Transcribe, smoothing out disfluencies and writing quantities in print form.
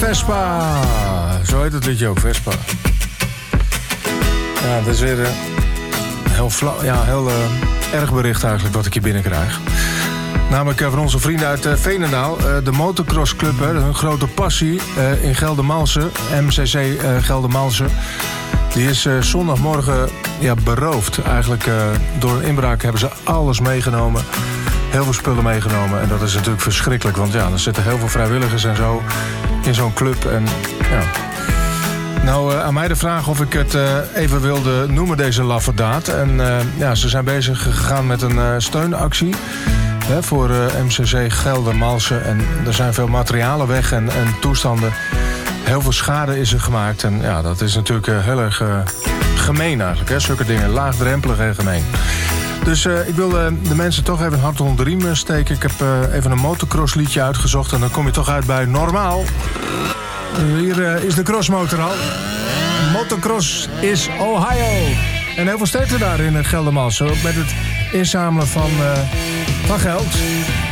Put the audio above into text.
Vespa. Zo heet het liedje ook, Vespa. Ja, dat is weer heel erg bericht eigenlijk wat ik hier binnenkrijg. Namelijk van onze vrienden uit Veenendaal. De motocrossclub, hun grote passie in Geldermalsen. MCC Geldermalsen. Die is zondagmorgen beroofd. Eigenlijk door een inbraak hebben ze alles meegenomen. Heel veel spullen meegenomen. En dat is natuurlijk verschrikkelijk. Want ja, er zitten heel veel vrijwilligers en zo in zo'n club. En ja. Nou, aan mij de vraag of ik het even wilde noemen, deze laffe daad. En ze zijn bezig gegaan met een steunactie voor MCC Geldermalsen. En er zijn veel materialen weg en toestanden. Heel veel schade is er gemaakt. En ja, dat is natuurlijk heel erg gemeen eigenlijk. Hè? Zulke dingen, laagdrempelig en gemeen. Dus ik wil de mensen toch even een hart onder de riem steken. Ik heb even een motocross liedje uitgezocht. En dan kom je toch uit bij Normaal. Hier is de crossmotor al. Motocross is Ohio. En heel veel sterkte daar in Geldermalsen. Met het inzamelen van geld.